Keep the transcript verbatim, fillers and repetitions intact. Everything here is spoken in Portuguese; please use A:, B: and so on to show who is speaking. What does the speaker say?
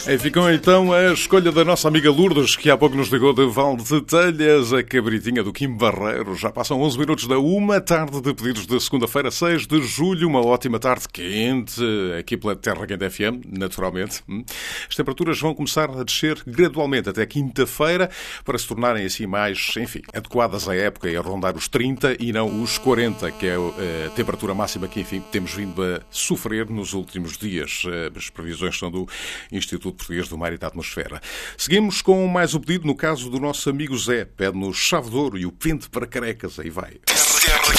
A: E ficou então a escolha da nossa amiga Lourdes, que há pouco nos ligou de Valde de Telhas, a cabritinha do Kim Barreiro. Já passam onze minutos da uma, tarde de pedidos de segunda-feira, seis de julho, uma ótima tarde quente, aqui pela Terra Quente F M, naturalmente. As temperaturas vão começar a descer gradualmente até quinta-feira, para se tornarem assim mais, enfim, adequadas à época e a rondar os trinta e não os quarenta, que é a temperatura máxima que, enfim, temos vindo a sofrer nos últimos dias. As previsões são do Instituto Português do Mar e da Atmosfera. Seguimos com mais um pedido, no caso do nosso amigo Zé. Pede-nos chave de ouro e o pente para carecas. Aí vai.
B: Terra